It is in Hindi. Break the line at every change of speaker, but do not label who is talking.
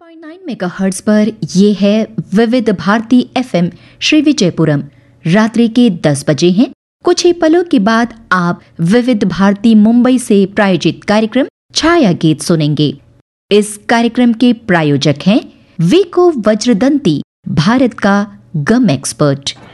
101.9 मेगाहर्ट्ज पर ये है विविध भारती एफएम श्री विजयपुरम। रात्रि के 10 बजे हैं। कुछ ही पलों के बाद आप विविध भारती मुंबई से प्रायोजित कार्यक्रम छाया गीत सुनेंगे। इस कार्यक्रम के प्रायोजक हैं वीको वज्रदंती, भारत का गम एक्सपर्ट।